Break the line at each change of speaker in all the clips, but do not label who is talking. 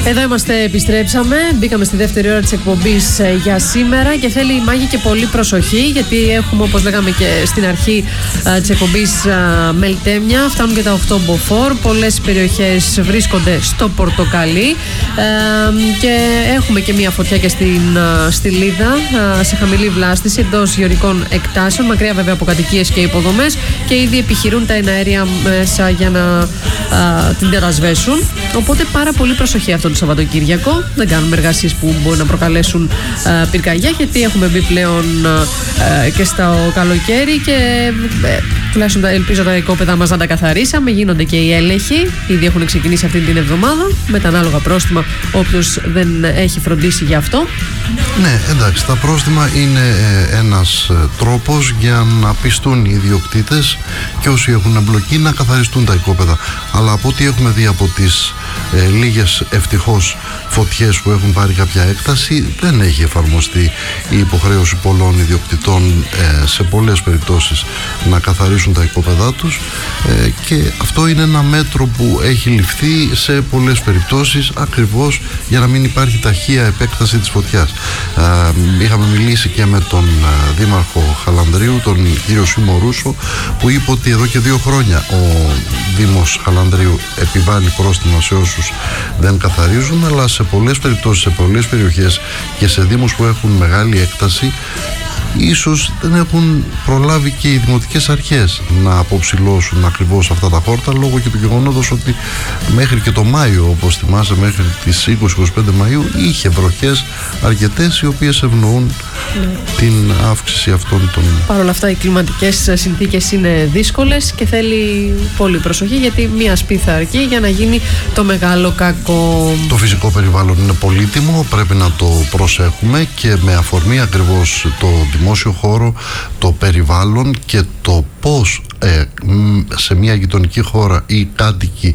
Εδώ είμαστε, επιστρέψαμε. Μπήκαμε στη δεύτερη ώρα της εκπομπής για σήμερα και θέλει η Μάγη και πολύ προσοχή, γιατί έχουμε, όπως λέγαμε και στην αρχή της εκπομπής, μελτέμια. Φτάνουν και τα 8 μποφόρ. Πολλές περιοχές βρίσκονται στο πορτοκαλί και έχουμε και μια φωτιά και στη Λίδα, σε χαμηλή βλάστηση εντός γεωργικών εκτάσεων, μακριά βέβαια από κατοικίες και υποδομές, και ήδη επιχειρούν τα εναέρια μέσα για να την τερασβέσουν. Οπότε πάρα πολύ προσοχή αυτό το Σαββατοκύριακο. Δεν κάνουμε εργασίες που μπορεί να προκαλέσουν πυρκαγιά, γιατί έχουμε μπει πλέον και στο καλοκαίρι και τουλάχιστον ελπίζω τα οικόπεδα μας να τα καθαρίσαμε. Γίνονται και οι έλεγχοι, ήδη έχουν ξεκινήσει αυτή την εβδομάδα, με τα ανάλογα πρόστιμα όποιος δεν έχει φροντίσει γι' αυτό.
Ναι, εντάξει, τα πρόστιμα είναι ένας τρόπος για να πιστούν οι ιδιοκτήτες και όσοι έχουν εμπλοκή να καθαριστούν τα οικόπεδα. Αλλά από ό,τι έχουμε δει από τις λίγες ευτυχώς φωτιές που έχουν πάρει κάποια έκταση, δεν έχει εφαρμοστεί η υποχρέωση πολλών ιδιοκτητών σε πολλές περιπτώσεις να καθαρίσουν τα οικόπεδά τους, και αυτό είναι ένα μέτρο που έχει ληφθεί σε πολλές περιπτώσεις ακριβώς για να μην υπάρχει ταχεία επέκταση της φωτιάς. Είχαμε μιλήσει και με τον Δήμαρχο Χαλανδρίου, τον κύριο Σίμω Ρούσο, που είπε ότι εδώ και 2 χρόνια ο Δήμος Χαλανδρίου επιβάλλει πρόστιμα σε όσους δεν καθαρίζουν, αλλά σε πολλές περιπτώσεις, σε πολλές περιοχές και σε δήμους που έχουν μεγάλη έκταση, ίσως δεν έχουν προλάβει και οι δημοτικές αρχές να αποψηλώσουν ακριβώς αυτά τα χόρτα, λόγω και του γεγονότος ότι μέχρι και το Μάιο, όπως θυμάσαι, μέχρι τις 20-25 Μαΐου είχε βροχές αρκετές, οι οποίες ευνοούν την αύξηση αυτών των...
Παρ' όλα αυτά οι κλιματικές συνθήκες είναι δύσκολες και θέλει πολύ προσοχή, γιατί μία σπίθα αρκεί για να γίνει το μεγάλο κακό.
Το φυσικό περιβάλλον είναι πολύτιμο, πρέπει να το προσέχουμε, και με αφορμή ακριβώς το δημόσιο χώρο, το περιβάλλον και το πώς σε μια γειτονική χώρα οι κάτοικοι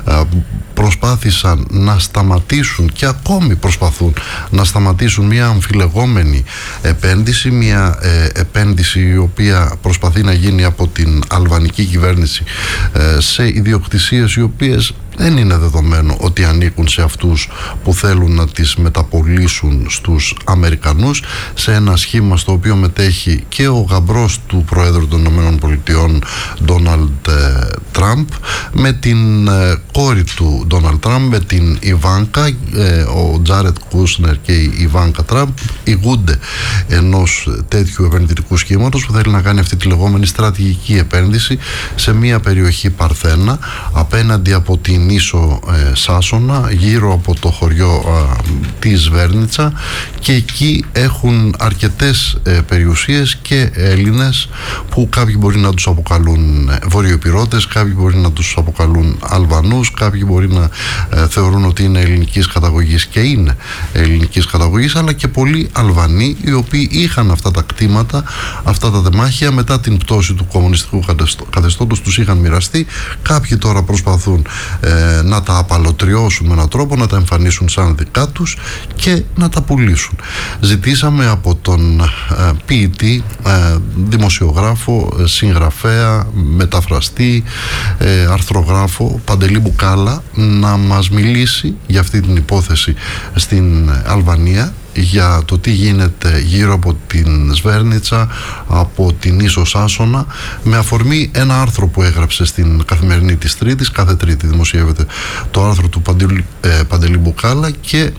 προσπάθησαν να σταματήσουν και ακόμη προσπαθούν να σταματήσουν μια αμφιλεγόμενη επένδυση, μια επένδυση η οποία προσπαθεί να γίνει από την αλβανική κυβέρνηση σε ιδιοκτησίες οι οποίες δεν είναι δεδομένο ότι ανήκουν σε αυτούς που θέλουν να τις μεταπωλήσουν στους Αμερικανούς, σε ένα σχήμα στο οποίο μετέχει και ο γαμπρός του Προέδρου των ΗΠΑ, Ντόναλντ Τραμπ, με την κόρη του Ντόναλντ Τραμπ, με την Ιβάνκα. Ο Τζάρετ Κούσνερ και η Ιβάνκα Τραμπ ηγούνται ενός τέτοιου επενδυτικού σχήματος που θέλει να κάνει αυτή τη λεγόμενη στρατηγική επένδυση σε μια περιοχή παρθένα απέναντι από την ίσο Σάσονα, γύρω από το χωριό της Βέρνιτσα, και εκεί έχουν αρκετές περιουσίες και Έλληνες που κάποιοι μπορεί να τους αποκαλούν βορειοπυρώτες, κάποιοι μπορεί να τους αποκαλούν Αλβανούς, κάποιοι μπορεί να θεωρούν ότι είναι ελληνικής καταγωγής, και είναι ελληνικής καταγωγής, αλλά και πολλοί Αλβανοί οι οποίοι είχαν αυτά τα κτήματα, αυτά τα τεμάχια μετά την πτώση του κομμουνιστικού καθεστώτος, τους είχαν μοιραστεί. Κάποιοι τώρα προσπαθούν να τα απαλωτριώσουν με έναν τρόπο, να τα εμφανίσουν σαν δικά τους και να τα πουλήσουν. Ζητήσαμε από τον ποιητή, δημοσιογράφο, συγγραφέα, μεταφραστή, αρθρογράφο Παντελή Μπουκάλα να μας μιλήσει για αυτή την υπόθεση στην Αλβανία, για το τι γίνεται γύρω από την Σβέρνιτσα, από την ίσο Σάσονα, με αφορμή ένα άρθρο που έγραψε στην Καθημερινή της Τρίτης. Κάθε Τρίτη δημοσιεύεται το άρθρο του Παντελή Μπουκάλα, και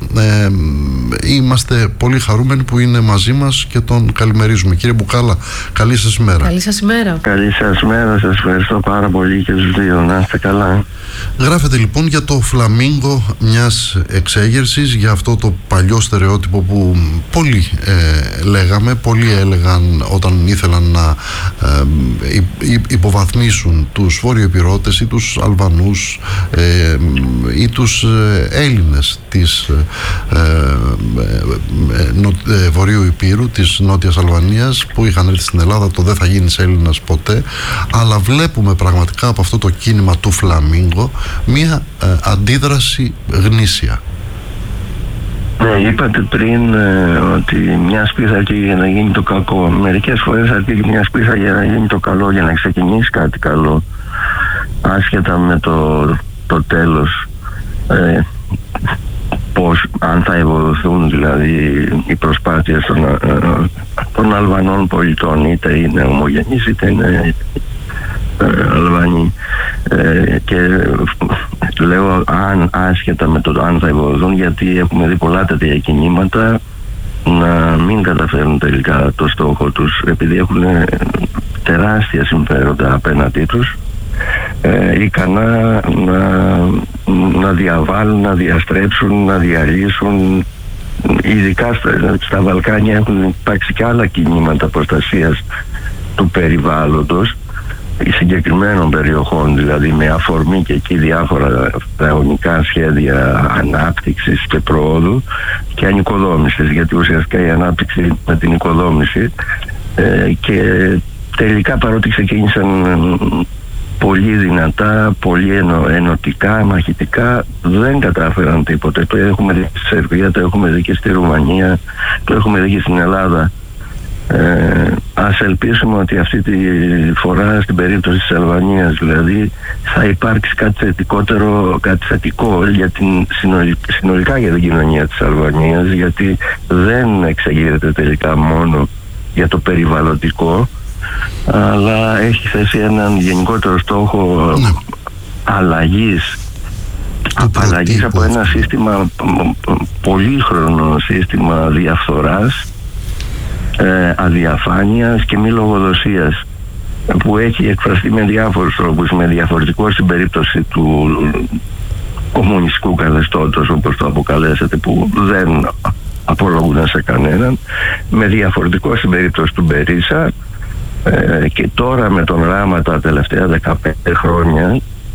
είμαστε πολύ χαρούμενοι που είναι μαζί μας και τον καλημερίζουμε. Κύριε Μπουκάλα, καλή σας ημέρα.
Καλή σας ημέρα.
Καλή σας ημέρα, σας ευχαριστώ πάρα πολύ και τους δύο, να είστε καλά.
Γράφετε λοιπόν για το φλαμίγκο μιας εξέγερσης, για αυτό το παλιό στερεότυπο που πολλοί λέγαμε, πολλοί έλεγαν όταν ήθελαν να υποβαθμίσουν τους βορειοεπυρώτες ή τους Αλβανούς ή τους Έλληνες της Βορείου Υπήρου, της Νότιας Αλβανίας, που είχαν έρθει στην Ελλάδα. Το δεν θα γίνεις Έλληνας ποτέ. Αλλά βλέπουμε πραγματικά από αυτό το κίνημα του φλαμίγκο μια αντίδραση γνήσια.
Ναι, είπατε πριν ότι μια σπίθα αρκεί για να γίνει το κακό. Μερικές φορές αρκεί μια σπίθα για να γίνει το καλό, για να ξεκινήσει κάτι καλό, άσχετα με το τέλος. αν θα ευοδοθούν δηλαδή οι προσπάθειες των Αλβανών πολιτών, είτε είναι ομογενείς είτε είναι Αλβανοί, και λέω άσχετα με το αν θα ευοδοθούν, γιατί έχουμε δει πολλά τέτοια κινήματα να μην καταφέρουν τελικά το στόχο τους, επειδή έχουν τεράστια συμφέροντα απέναντί τους, ικανά να διαβάλουν, να διαστρέψουν, να διαλύσουν. Ειδικά στα Βαλκάνια έχουν υπάρξει και άλλα κινήματα προστασίας του περιβάλλοντος, συγκεκριμένων περιοχών, δηλαδή με αφορμή και εκεί διάφορα αιωνικά σχέδια ανάπτυξης και προόδου και ανοικοδόμησης, γιατί ουσιαστικά η ανάπτυξη με την οικοδόμηση, και τελικά, παρότι ξεκίνησαν πολύ δυνατά, πολύ ενωτικά, μαχητικά, δεν κατάφεραν τίποτε. Το έχουμε δει στη Σερβία, το έχουμε δει και στη Ρουμανία, το έχουμε δει και στην Ελλάδα. Ας ελπίσουμε ότι αυτή τη φορά, στην περίπτωση της Αλβανίας δηλαδή, θα υπάρξει κάτι θετικότερο, κάτι θετικό συνολικά για την κοινωνία της Αλβανίας, γιατί δεν εξεγείρεται τελικά μόνο για το περιβαλλοντικό, αλλά έχει θέσει έναν γενικότερο στόχο αλλαγής από ένα σύστημα, πολύχρονο σύστημα διαφθοράς, αδιαφάνειας και μη λογοδοσίας, που έχει εκφραστεί με διάφορους τρόπους, με διαφορετικό στην περίπτωση του κομμουνιστικού καθεστώτος, όπως το αποκαλέσατε, που δεν απολογούν σε κανέναν, με διαφορετικό στην περίπτωση του Μπερίσα, και τώρα με τον Ράμα τα τελευταία 15 χρόνια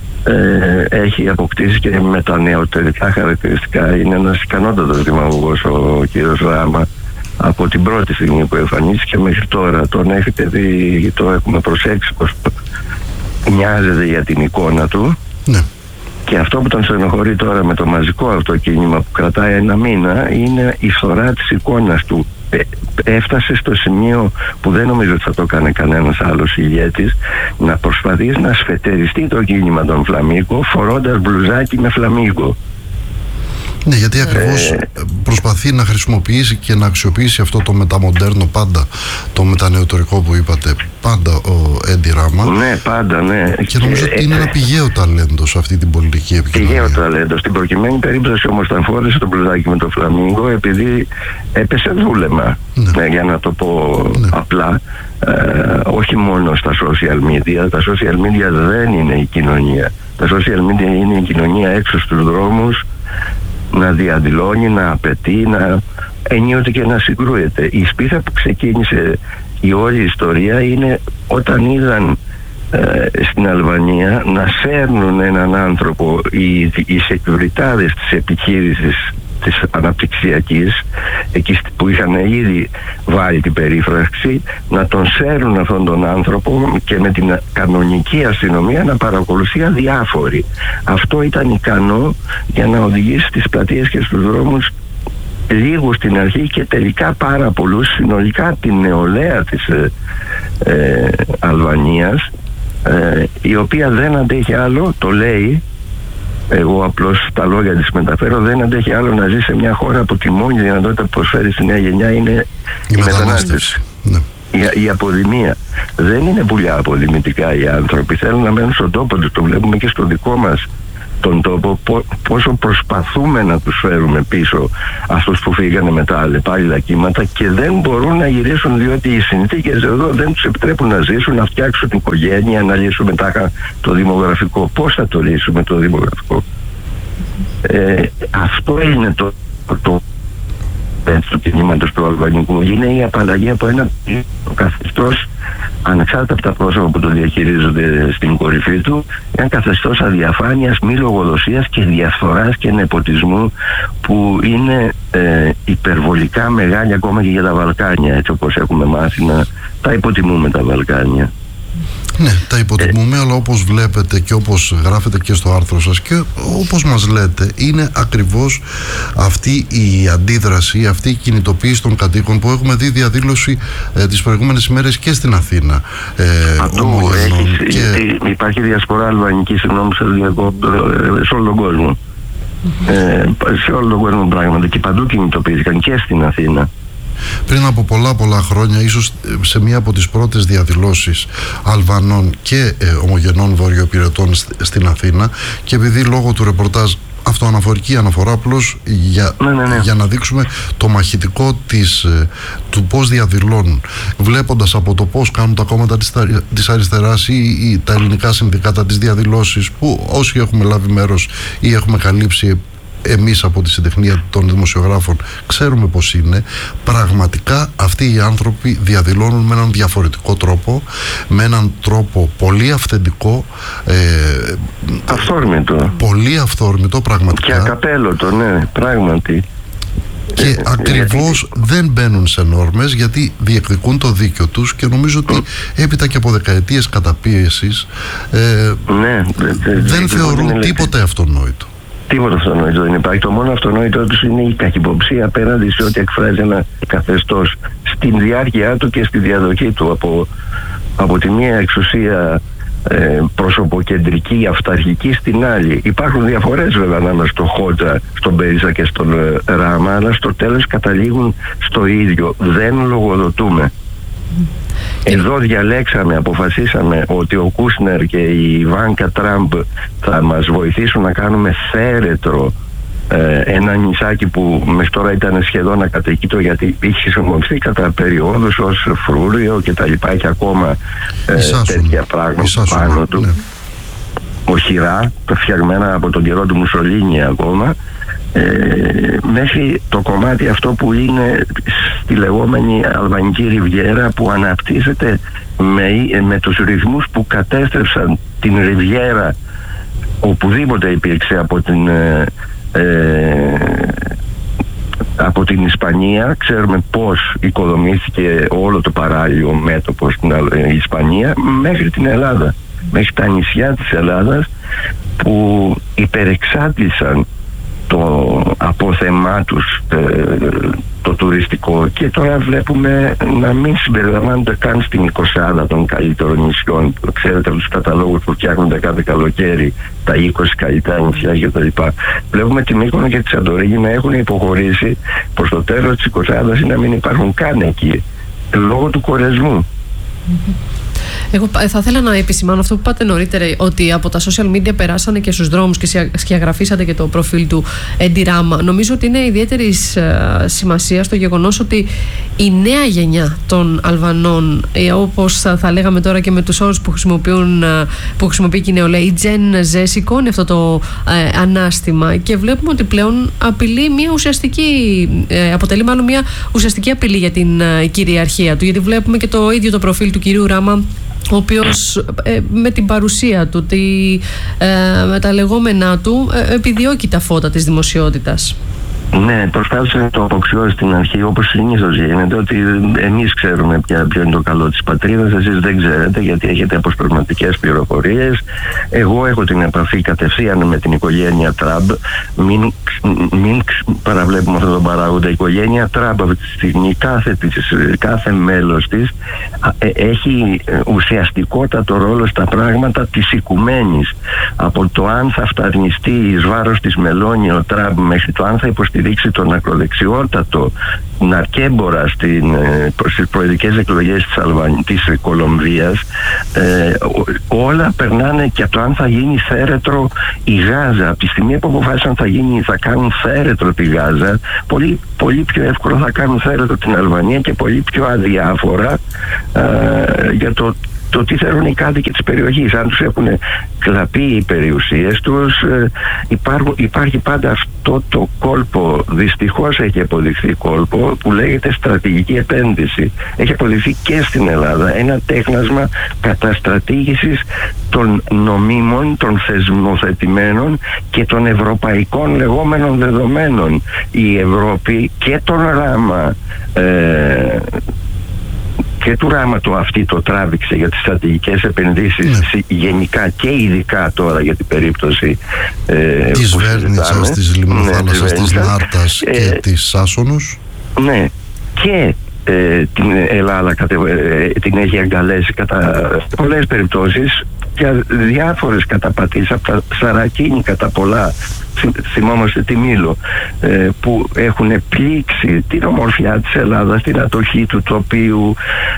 έχει αποκτήσει και με τα νεωτερικά χαρακτηριστικά. Είναι ένας ικανότατος δημαγωγός ο κύριος Ράμα, από την πρώτη στιγμή που εμφανίστηκε μέχρι τώρα. Τον έχετε δει, το έχουμε προσέξει πως μοιάζεται για την εικόνα του.
Ναι.
Και αυτό που τον στενοχωρεί τώρα με το μαζικό αυτό κίνημα που κρατάει ένα μήνα είναι η φθορά της εικόνας του. Έφτασε στο σημείο που δεν νομίζω ότι θα το έκανε κανένας άλλος ηγέτης, να προσπαθήσει να σφετεριστεί το κίνημα των Φλαμίγκο φορώντας μπλουζάκι με φλαμίγκο.
Ναι, γιατί ακριβώς προσπαθεί να χρησιμοποιήσει και να αξιοποιήσει αυτό το μεταμοντέρνο πάντα, το μετανεωτερικό που είπατε, πάντα ο Έντι Ράμα.
Ναι, πάντα, ναι.
Και νομίζω ότι είναι ένα πηγαίο ταλέντο σε αυτή την πολιτική επικοινωνία.
Πηγαίο ταλέντο. Στην προκειμένη περίπτωση όμως τον φόρεσε το μπλουζάκι με το φλαμίγκο επειδή έπεσε δούλεμα, για να το πω απλά. Όχι μόνο στα social media. Τα social media δεν είναι η κοινωνία. Τα social media είναι η κοινωνία έξω στους δρόμους, να διαδηλώνει, να απαιτεί, ενίοτε και να συγκρούεται. Η σπίθα που ξεκίνησε η όλη ιστορία είναι όταν είδαν στην Αλβανία να σέρνουν έναν άνθρωπο οι σεκιουριτάδες της επιχείρησης της αναπτυξιακής, εκεί που είχαν ήδη βάλει την περίφραξη, να τον σέρνουν αυτόν τον άνθρωπο και με την κανονική αστυνομία να παρακολουθεί αδιάφοροι. Αυτό ήταν ικανό για να οδηγήσει στις πλατείες και στους δρόμους λίγους στην αρχή και τελικά πάρα πολλούς, συνολικά την νεολαία της Αλβανίας, η οποία δεν αντέχει άλλο, το λέει, εγώ απλώς τα λόγια της μεταφέρω, δεν αντέχει άλλο να ζει σε μια χώρα που τη μόνη δυνατότητα που προσφέρει στη νέα γενιά είναι η μετανάστευση. Ναι. Η αποδημία. Δεν είναι πουλιά αποδημητικά οι άνθρωποι, θέλουν να μένουν στον τόπο τους. Το βλέπουμε και στο δικό μας τον τόπο, πόσο προσπαθούμε να τους φέρουμε πίσω αυτούς που φύγανε με τα αλλεπάλληλα κύματα και δεν μπορούν να γυρίσουν, διότι οι συνθήκες εδώ δεν τους επιτρέπουν να ζήσουν, να φτιάξουν την οικογένεια, να λύσουμε το δημογραφικό. Πώς θα το λύσουμε το δημογραφικό? Αυτό είναι το του κινήματος του αλβανικού. Είναι η απαλλαγή από ένα καθεστώς, ανεξάρτητα από τα πρόσωπα που το διαχειρίζονται στην κορυφή του, ένα καθεστώς αδιαφάνειας, μη λογοδοσίας και διαφθοράς και νεποτισμού που είναι υπερβολικά μεγάλη ακόμα και για τα Βαλκάνια, έτσι όπως έχουμε μάθει να τα υποτιμούμε τα Βαλκάνια.
Ναι, τα υποτιμούμε, αλλά όπως βλέπετε και όπως γράφετε και στο άρθρο σας και όπως μας λέτε, είναι ακριβώς αυτή η αντίδραση, αυτή η κινητοποίηση των κατοίκων που έχουμε δει διαδήλωση τις προηγούμενες ημέρες και στην Αθήνα.
Γιατί υπάρχει διασπορά αλβανική, συγγνώμη, σε όλο τον κόσμο. Σε όλο τον κόσμο πράγματα, και παντού κινητοποιήθηκαν, και στην Αθήνα.
Πριν από πολλά χρόνια, ίσως σε μία από τις πρώτες διαδηλώσεις Αλβανών και ομογενών βορειοϊπηρετών στην Αθήνα, και επειδή λόγω του ρεπορτάζ αυτοαναφορική αναφορά, απλώς για να δείξουμε το μαχητικό του πώς διαδηλώνουν, βλέποντας από το πώς κάνουν τα κόμματα της αριστεράς ή τα ελληνικά συνδικάτα τις διαδηλώσεις, που όσοι έχουμε λάβει μέρος ή έχουμε καλύψει εμείς από τη συντεχνία των δημοσιογράφων, ξέρουμε πως είναι. Πραγματικά αυτοί οι άνθρωποι διαδηλώνουν με έναν διαφορετικό τρόπο, με έναν τρόπο πολύ αυθεντικό,
αυθόρμητο,
πολύ αυθόρμητο πραγματικά,
και ακαπέλωτο, ναι, πράγματι.
Και ακριβώς δεν μπαίνουν σε νόρμες, γιατί διεκδικούν το δίκιο τους, και νομίζω ότι έπειτα και από δεκαετίες καταπίεσης δεν θεωρούν τίποτε αυτονόητο.
Τίποτα αυτονόητο δεν υπάρχει. Το μόνο αυτονόητο τους είναι η καχυποψία απέναντι σε ό,τι εκφράζει ένα καθεστώς στην διάρκεια του και στη διαδοχή του από τη μία εξουσία προσωποκεντρική, αυταρχική, στην άλλη. Υπάρχουν διαφορές βέβαια ανάμεσα στο Χότζα, στον Μπέριζα και στον Ράμα, αλλά στο τέλος καταλήγουν στο ίδιο. Δεν λογοδοτούμε. Εδώ αποφασίσαμε ότι ο Κούσνερ και η Ιβάνκα Τραμπ θα μας βοηθήσουν να κάνουμε θέρετρο ένα νησάκι που μέχρι τώρα ήταν σχεδόν ακατοικήτο, γιατί είχε χρησιμοποιηθεί κατά περιόδους ως φρούριο και τα λοιπά. Έχει ακόμα τέτοια πράγματα πάνω του. Ναι. Οχυρά, φτιαγμένα από τον καιρό του Μουσολίνι ακόμα, μέχρι το κομμάτι αυτό που είναι στη λεγόμενη Αλβανική Ριβιέρα, που αναπτύσσεται με τους ρυθμούς που κατέστρεψαν την Ριβιέρα οπουδήποτε υπήρξε από την Ισπανία. Ξέρουμε πώς οικοδομήθηκε όλο το παράλιο μέτωπο στην Ισπανία, μέχρι την Ελλάδα, μέχρι τα νησιά της Ελλάδας, που υπερεξάντλησαν το απόθεμά τους, το τουριστικό, και τώρα βλέπουμε να μην συμπεριλαμβάνονται καν στην 20 των καλύτερων νησιών. Ξέρετε, από τους καταλόγους που φτιάχνονται κάθε καλοκαίρι, τα 20 καλύτερα νησιά κτλ. Βλέπουμε τη Μύκονο και τη Σαντορίνη να έχουν υποχωρήσει προς το τέλος της 20 ή να μην υπάρχουν καν εκεί, λόγω του κορεσμού.
Εγώ θα ήθελα να επισημάνω αυτό που είπατε νωρίτερα, ότι από τα social media περάσανε και στους δρόμους και σκιαγραφίσατε και το προφίλ του Έντι Ράμα. Νομίζω ότι είναι ιδιαίτερη σημασία στο γεγονός ότι η νέα γενιά των Αλβανών, όπως θα λέγαμε τώρα και με τους όρους που χρησιμοποιεί και η νεολαία, η Gen Z, σηκώνει αυτό το ανάστημα, και βλέπουμε ότι πλέον αποτελεί μάλλον μια ουσιαστική απειλή για την κυριαρχία του, γιατί βλέπουμε και το ίδιο το προφίλ του κυρίου Ράμα, ο οποίος με την παρουσία του, με τα λεγόμενά του, επιδιώκει τα φώτα της δημοσιότητας.
Ναι, προσπάθησε να το αποξιώσει στην αρχή, όπως συνήθως γίνεται, ότι εμείς ξέρουμε ποιο είναι το καλό της πατρίδας, εσείς δεν ξέρετε, γιατί έχετε αποσπασματικές πληροφορίες. Εγώ έχω την επαφή κατευθείαν με την οικογένεια Τραμπ. Μην παραβλέπουμε αυτόν τον παράγοντα. Η οικογένεια Τραμπ αυτή τη στιγμή, κάθε μέλος της έχει ουσιαστικότατο ρόλο στα πράγματα της οικουμένης. Από το αν θα φταρνιστεί εις βάρος της Μελώνη ο Τραμπ, μέχρι το αν θα υποστηρίξει τον ακροδεξιότατο ναρκέμπορα στις προεδρικές εκλογές της Κολομβίας, όλα περνάνε και το αν θα γίνει θέρετρο η Γάζα. Από τη στιγμή που αποφάσισαν θα κάνουν θέρετρο τη Γάζα, πολύ, πολύ πιο εύκολο θα κάνουν θέρετρο την Αλβανία, και πολύ πιο αδιάφορα για το τι θέλουν οι κάτοικοι της περιοχής. Αν τους έχουν κλαπεί οι περιουσίες τους, υπάρχει πάντα αυτό το κόλπο, δυστυχώς έχει αποδειχθεί κόλπο, που λέγεται στρατηγική επένδυση. Έχει αποδειχθεί και στην Ελλάδα ένα τέχνασμα καταστρατήγησης των νομίμων, των θεσμοθετημένων και των ευρωπαϊκών λεγόμενων δεδομένων. Η Ευρώπη και τον Ράμα και του Ράμα το τράβηξε για τις στρατηγικές επενδύσεις, γενικά και ειδικά τώρα για την περίπτωση
της Βέρνητσας, της Λιμνοθάλασσας, της Νάρτας και της Σάσονος.
Ναι, και την Ελλάδα την έχει αγκαλέσει κατά πολλές περιπτώσεις, για διάφορες καταπατήσεις, από τα σαρακίνικα τα πολλά, θυμόμαστε τη Μήλο, που έχουν πλήξει την ομορφιά της Ελλάδας, την ατοχή του τοπίου,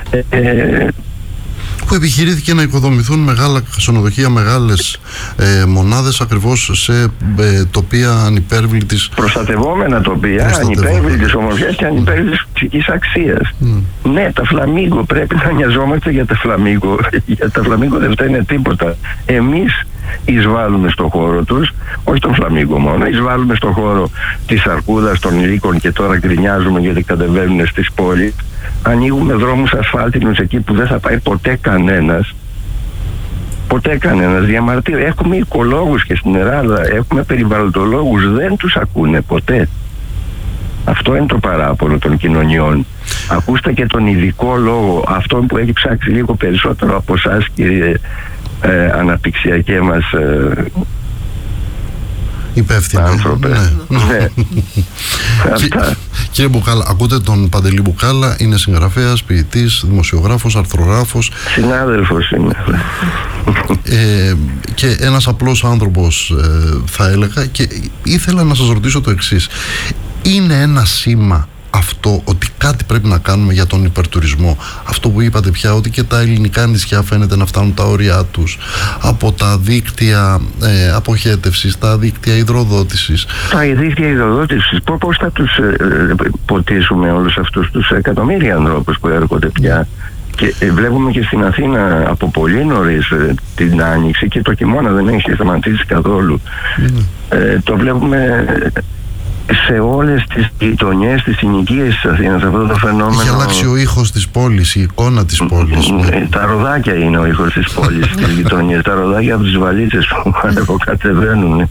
που επιχειρήθηκε να οικοδομηθούν μεγάλα ξενοδοχεία, μεγάλες μονάδες ακριβώς σε τοπία ανυπέρβλητης,
προστατευόμενα τοπία, ανυπέρβλητης ομορφιάς και ανυπέρβλητης ψυχικής αξίας. Ναι, τα φλαμίγκο, πρέπει να νοιαζόμαστε για τα φλαμίγκο. Για τα φλαμίγκο δεν φταίνε τίποτα. Εμείς εισβάλλουμε στο χώρο τους, όχι τον φλαμίγκο μόνο, εισβάλλουμε στο χώρο της αρκούδας, των λύκων, και τώρα γκρινιάζουμε γιατί κατεβαίνουν στις πόλεις. Ανοίγουμε δρόμους ασφάλτινους εκεί που δεν θα πάει ποτέ κανένας. Ποτέ κανένας. Διαμαρτύρει. Έχουμε οικολόγους και στην Ελλάδα, έχουμε περιβαλλοντολόγους, δεν τους ακούνε ποτέ. Αυτό είναι το παράπονο των κοινωνιών. Ακούστε και τον ειδικό λόγο, αυτόν που έχει ψάξει λίγο περισσότερο από εσάς, κύριε αναπτυξιακέ μας
υπεύθυνοι άνθρωπε.
Ναι.
Κύριε Μπουκάλα, ακούτε τον Παντελή Μπουκάλα, είναι συγγραφέας, ποιητής, δημοσιογράφος, αρθρογράφος.
Συνάδελφος είναι.
Και ένας απλός άνθρωπος, θα έλεγα, και ήθελα να σας ρωτήσω το εξής. Είναι ένα σήμα αυτό ότι κάτι πρέπει να κάνουμε για τον υπερτουρισμό? Αυτό που είπατε πια, ότι και τα ελληνικά νησιά φαίνεται να φτάνουν τα όρια τους από τα δίκτυα αποχέτευσης, τα δίκτυα υδροδότησης.
Τα δίκτυα υδροδότησης, πώς θα τους ποτίσουμε όλους αυτούς τους εκατομμύρια ανθρώπους που έρχονται πια? Και βλέπουμε και στην Αθήνα από πολύ νωρίς την Άνοιξη, και το χειμώνα δεν έχει σταματήσει καθόλου. Το βλέπουμε σε όλες τις γειτονιές, τις συνοικίες της Αθήνας, αυτό το φαινόμενο.
Έχει αλλάξει ο ήχος της πόλης, η εικόνα της πόλης.
Τα ροδάκια είναι ο ήχος της πόλης στις γειτονιές. Τα ροδάκια από τις βαλίτσες που ανεβοκατεβαίνουν.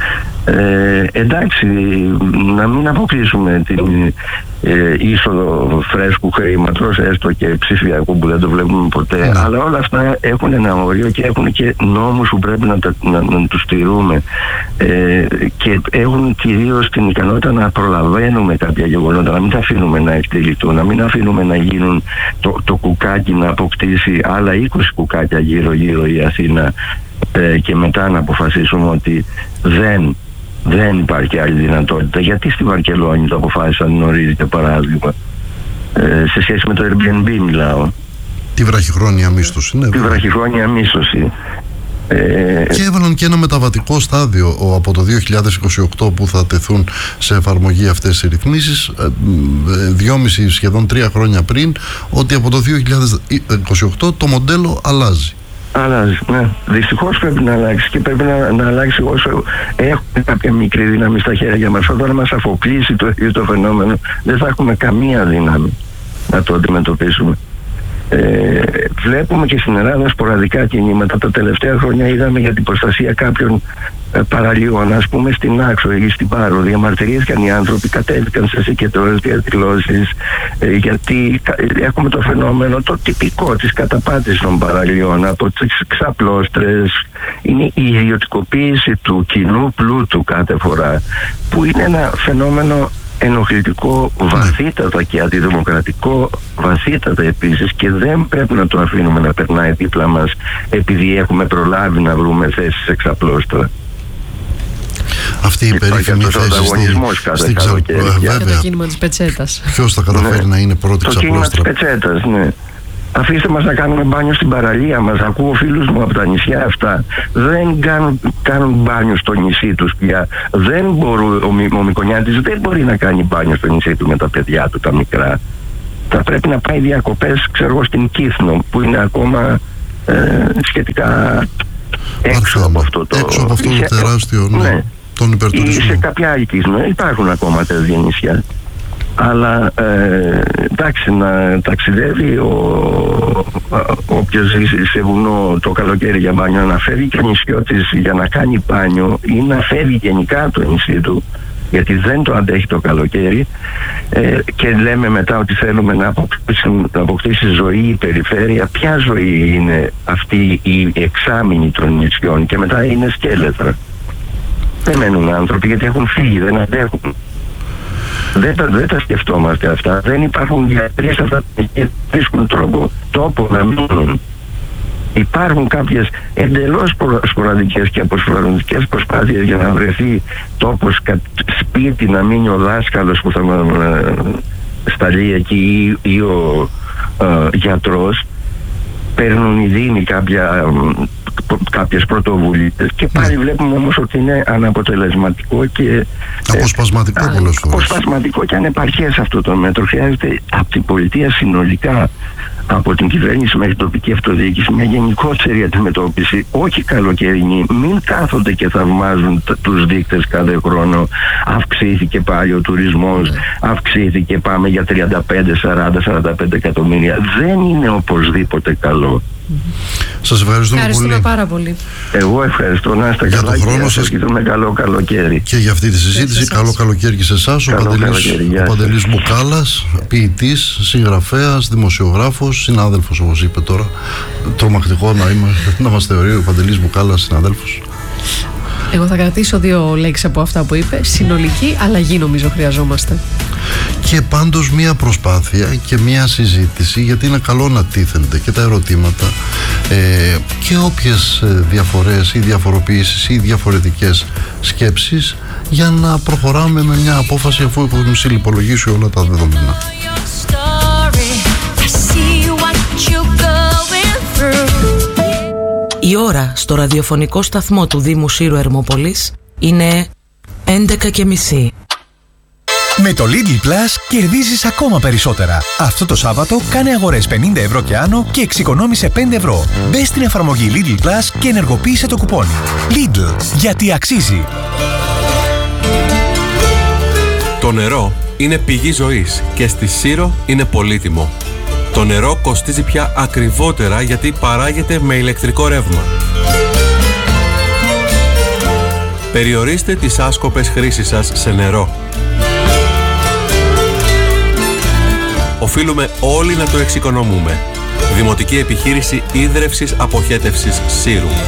Εντάξει, να μην αποκλείσουμε την είσοδο φρέσκου χρήματος, έστω και ψηφιακού που δεν το βλέπουμε ποτέ, αλλά όλα αυτά έχουν ένα όριο και έχουν και νόμους που πρέπει να τους τηρούμε, και έχουν κυρίως την ικανότητα να προλαβαίνουμε κάποια γεγονότα, να μην τα αφήνουμε να εκτεληθούν, να μην αφήνουμε να γίνουν το κουκάκι να αποκτήσει άλλα 20 κουκάκια γύρω η Αθήνα, και μετά να αποφασίσουμε ότι δεν υπάρχει άλλη δυνατότητα. Γιατί στη Βαρκελόνη το αποφάσισαν νωρίς, για παράδειγμα, σε σχέση με το Airbnb μιλάω.
Τη βραχυχρόνια μίσθωση, ναι.
Τη βραχυχρόνια μίσθωση.
Και έβαλαν και ένα μεταβατικό στάδιο από το 2028 που θα τεθούν σε εφαρμογή αυτές οι ρυθμίσεις, 2,5 σχεδόν 3 χρόνια πριν, ότι από το 2028 το μοντέλο αλλάζει.
Αλλάζει, ναι. Δυστυχώς πρέπει να αλλάξει, και πρέπει να αλλάξει όσο έχουμε κάποια μικρή δύναμη στα χέρια μας. Όταν μας αποκλείσει το ίδιο το φαινόμενο, δεν θα έχουμε καμία δύναμη να το αντιμετωπίσουμε. Βλέπουμε και στην Ελλάδα σποραδικά κινήματα. Τα τελευταία χρόνια είδαμε για την προστασία κάποιων παραλίων, ας πούμε στην Άξο ή στην Πάρο. Διαμαρτυρήθηκαν οι άνθρωποι, κατέβηκαν σε συγκεντρώσεις, διαδηλώσεις, γιατί έχουμε το φαινόμενο το τυπικό της καταπάτησης των παραλίων από τις ξαπλώστρες. Είναι η ιδιωτικοποίηση του κοινού πλούτου κάθε φορά, που είναι ένα φαινόμενο ενοχλητικό βαθύτατα και αντιδημοκρατικό βαθύτατα επίσης, και δεν πρέπει να το αφήνουμε να περνάει δίπλα μας επειδή έχουμε προλάβει να βρούμε θέσεις εξαπλώστρα.
Αυτή η περίφημη θέση στην
Βέβαια. Το κίνημα της πετσέτας.
Ποιος θα καταφέρει να είναι πρώτη ξαπλώστρα?
Το κίνημα της πετσέτας, ναι. Αφήστε μας να κάνουμε μπάνιο στην παραλία μας. Ακούω φίλους μου από τα νησιά αυτά. Δεν κάνουν μπάνιο στο νησί τους πια. Δεν μπορούν, ο Μυκονιάτης δεν μπορεί να κάνει μπάνιο στο νησί του με τα παιδιά του τα μικρά. Θα πρέπει να πάει διακοπές, ξέρω, στην Κύθνο, που είναι ακόμα σχετικά έξω από αυτό το
τεράστιο, ναι, τον υπερτουρισμό.
Ή σε κάποια άλλη Κύθνο. Υπάρχουν ακόμα τέτοια νησιά. Αλλά εντάξει, να ταξιδεύει όποιος ζει σε βουνό το καλοκαίρι για μπάνιο, να φεύγει και ο νησιώτης για να κάνει μπάνιο, ή να φεύγει γενικά το νησί του, γιατί δεν το αντέχει το καλοκαίρι, και λέμε μετά ότι θέλουμε να αποκτήσει ζωή η περιφέρεια. Ποια ζωή είναι αυτή η εξάμηνη των νησιών? Και μετά είναι σκέλετρα. Δεν μένουν άνθρωποι γιατί έχουν φύγει, δεν αντέχουν. Δεν τα σκεφτόμαστε αυτά. Δεν υπάρχουν γιατροί σε αυτά τα νησιά, βρίσκουν τόπο να μείνουν. υπάρχουν κάποιες εντελώς σποραδικές και αποσποραδικές προσπάθειες για να βρεθεί τόπος σπίτι, να μείνει ο δάσκαλος που θα σταλεί εκεί ή ο γιατρός. Παίρνουν οι δήμοι κάποιες πρωτοβουλίες και πάλι βλέπουμε όμως ότι είναι αναποτελεσματικό και
αποσπασματικό πολλές φορές.
Αποσπασματικό και ανεπαρκές αυτό το μέτρο. Χρειάζεται από την πολιτεία συνολικά, από την κυβέρνηση μέχρι τοπική αυτοδιοίκηση, μια γενικότερη αντιμετώπιση, όχι καλοκαιρινή. Μην κάθονται και θαυμάζουν τους δείκτες κάθε χρόνο. Αυξήθηκε πάλι ο τουρισμός, αυξήθηκε, πάμε για 35-40-45 εκατομμύρια. Δεν είναι οπωσδήποτε καλό.
Σας ευχαριστούμε πολύ.
Πάρα πολύ.
Εγώ ευχαριστώ, να είστε
για
καλά
τον χρόνο σας
και με καλό καλοκαίρι.
Και για αυτή τη συζήτηση. Καλό καλοκαίρι και σε εσάς. Ο Παντελής Μπουκάλας, ποιητής, συγγραφέας, δημοσιογράφος, συνάδελφος όπως είπε τώρα. Τρομακτικό να μας θεωρεί ο Παντελής Μπουκάλας συνάδελφος.
Εγώ θα κρατήσω 2 λέξεις από αυτά που είπε. Συνολική αλλαγή νομίζω χρειαζόμαστε.
Και πάντως μια προσπάθεια και μια συζήτηση, γιατί είναι καλό να τίθενται και τα ερωτήματα και όποιες διαφορές ή διαφοροποιήσεις ή διαφορετικές σκέψεις, για να προχωράμε με μια απόφαση αφού έχουμε συλληπολογήσει όλα τα δεδομένα.
Η ώρα στο ραδιοφωνικό σταθμό του Δήμου Σύρου Ερμόπολης είναι 11:30.
Με το Lidl Plus κερδίζεις ακόμα περισσότερα. Αυτό το Σάββατο κάνε αγορές 50 ευρώ και άνω και εξοικονόμησε 5 ευρώ. Μπες στην εφαρμογή Lidl Plus και ενεργοποίησε το κουπόνι. Lidl, γιατί αξίζει.
Το νερό είναι πηγή ζωής και στη Σύρο είναι πολύτιμο. Το νερό κοστίζει πια ακριβότερα γιατί παράγεται με ηλεκτρικό ρεύμα. Περιορίστε τις άσκοπες χρήσεις σας σε νερό. Οφείλουμε όλοι να το εξοικονομούμε. Δημοτική Επιχείρηση Ίδρευσης Αποχέτευσης Σύρου.